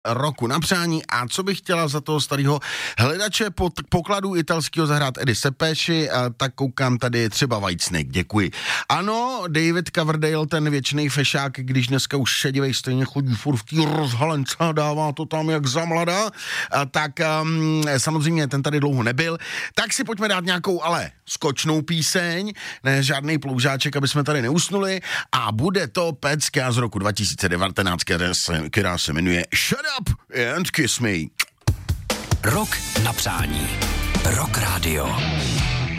roku na přání. A co bych chtěla za toho starého hledače pokladů italského zahrát Eddie Sepéši, tak koukám tady třeba Whitesnake, děkuji. Ano, David Coverdale, ten věčný fešák, když dneska už šedivej stejně chodí furt v té rozhalence a dává to tam jak za mladá, tak samozřejmě ten tady dlouho nebyl. Tak si pojďme dát nějakou ale skočnou píseň, ne žádný ploužáček, aby jsme tady neusnuli, a bude to pecka z roku 2019, která se jmenuje Shut Up and Kiss Me. Rok na přání. Rock Radio.